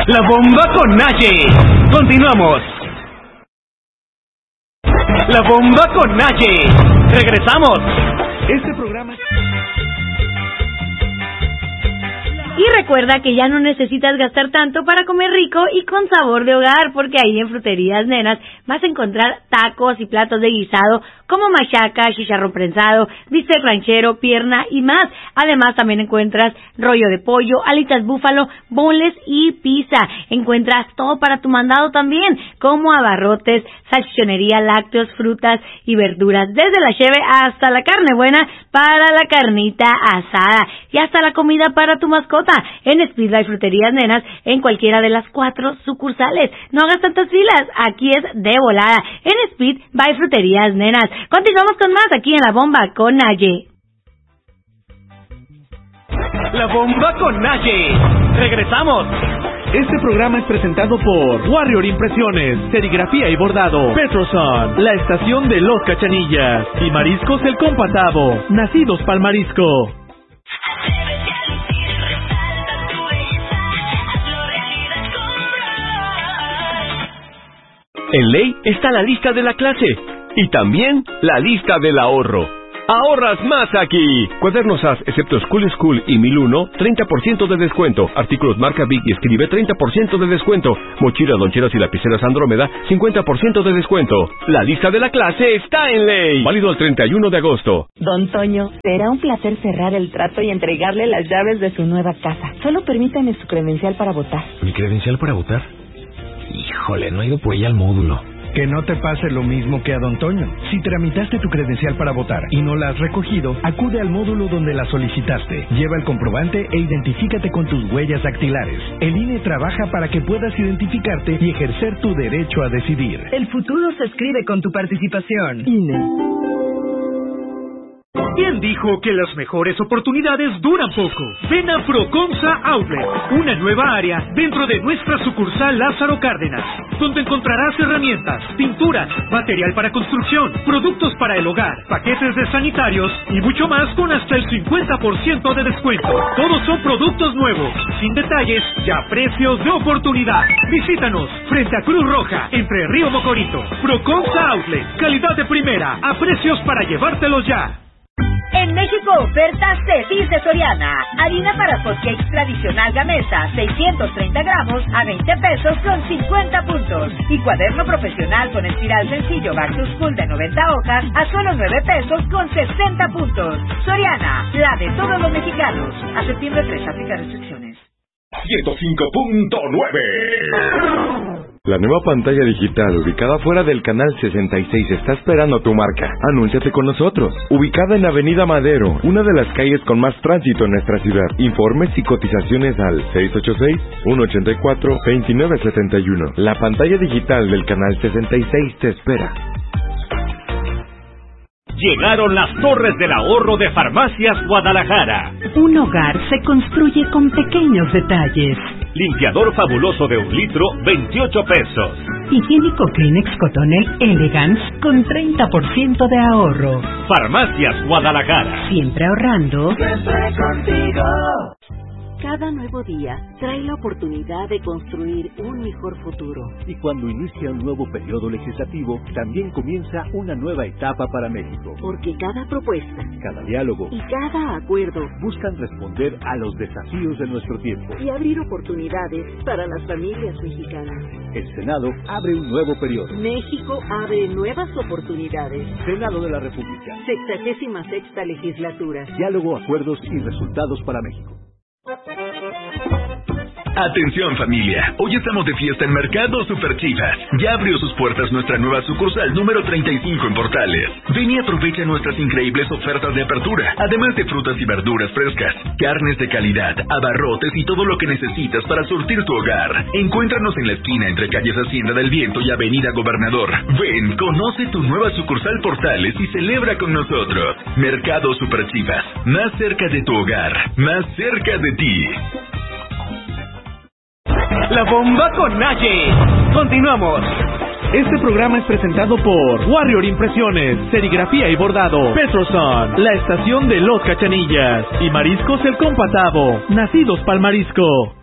La bomba con Naye. Continuamos. La bomba con Naye. Regresamos. Este programa... Y recuerda que ya no necesitas gastar tanto para comer rico y con sabor de hogar, porque ahí en Fruterías Nenas vas a encontrar tacos y platos de guisado como machaca, chicharrón prensado, bistec ranchero, pierna y más. Además también encuentras rollo de pollo, alitas búfalo, boneless y pizza. Encuentras todo para tu mandado también, como abarrotes, salchichonería, lácteos, frutas y verduras, desde la cheve hasta la carne buena para la carnita asada y hasta la comida para tu mascota. En Speed by Fruterías Nenas, en cualquiera de las 4 sucursales. No hagas tantas filas, aquí es de volada, en Speed by Fruterías Nenas. Continuamos con más aquí en La Bomba con Naye. La bomba con Naye. Regresamos. Este programa es presentado por Warrior Impresiones, Serigrafía y Bordado, Petroson, la estación de Los Cachanillas y Mariscos El Compatavo, nacidos pa'l marisco. En Ley está la lista de la clase y también la lista del ahorro. ¡Ahorras más aquí! Cuadernos AS, excepto School y 1001, 30% de descuento. Artículos marca Big y Escribe, 30% de descuento. Mochilas, loncheras y lapiceras Andrómeda, 50% de descuento. La lista de la clase está en Ley. Válido el 31 de agosto. Don Toño, será un placer cerrar el trato y entregarle las llaves de su nueva casa. Solo permítame su credencial para votar. ¿Mi credencial para votar? Híjole, no he ido por ella al módulo. Que no te pase lo mismo que a Don Toño. Si tramitaste tu credencial para votar y no la has recogido, acude al módulo donde la solicitaste. Lleva el comprobante e identifícate con tus huellas dactilares. El INE trabaja para que puedas identificarte y ejercer tu derecho a decidir. El futuro se escribe con tu participación. INE. ¿Quién dijo que las mejores oportunidades duran poco? Ven a Proconsa Outlet, una nueva área dentro de nuestra sucursal Lázaro Cárdenas, donde encontrarás herramientas, pinturas, material para construcción, productos para el hogar, paquetes de sanitarios y mucho más con hasta el 50% de descuento. Todos son productos nuevos, sin detalles y a precios de oportunidad. Visítanos frente a Cruz Roja, entre Río Mocorito. Proconsa Outlet, calidad de primera, a precios para llevártelos ya. En México, ofertas Cefis de Soriana. Harina para hotcakes tradicional Gamesa, 630 gramos a 20 pesos con 50 puntos. Y cuaderno profesional con espiral sencillo Back to School de 90 hojas a solo 9 pesos con 60 puntos. Soriana, la de todos los mexicanos. A septiembre 3, aplica restricciones. 105.9. La nueva pantalla digital ubicada fuera del canal 66 está esperando tu marca. Anúnciate con nosotros. Ubicada en Avenida Madero, una de las calles con más tránsito en nuestra ciudad. Informes y cotizaciones al 686-184-2971. La pantalla digital del canal 66 te espera. Llegaron las torres del ahorro de Farmacias Guadalajara. Un hogar se construye con pequeños detalles. Limpiador fabuloso de 1 litro, 28 pesos. Higiénico Kleenex Cotonel Elegance con 30% de ahorro. Farmacias Guadalajara. Siempre ahorrando. Siempre contigo. Cada nuevo día trae la oportunidad de construir un mejor futuro. Y cuando inicia un nuevo periodo legislativo, también comienza una nueva etapa para México. Porque cada propuesta, cada diálogo y cada acuerdo buscan responder a los desafíos de nuestro tiempo y abrir oportunidades para las familias mexicanas. El Senado abre un nuevo periodo. México abre nuevas oportunidades. Senado de la República. 66ª legislatura. Diálogo, acuerdos y resultados para México. Atención familia, hoy estamos de fiesta en Mercado Super Chivas. Ya abrió sus puertas nuestra nueva sucursal número 35 en Portales. Ven y aprovecha nuestras increíbles ofertas de apertura, además de frutas y verduras frescas, carnes de calidad, abarrotes y todo lo que necesitas para surtir tu hogar. Encuéntranos en la esquina entre calles Hacienda del Viento y Avenida Gobernador. Ven, conoce tu nueva sucursal Portales y celebra con nosotros. Mercado Super Chivas, más cerca de tu hogar, más cerca de ti. La bomba con Naye. Continuamos. Este programa es presentado por Warrior Impresiones, Serigrafía y Bordado, Petroson, la estación de Los Cachanillas y Mariscos El Compatavo, nacidos pa'l marisco.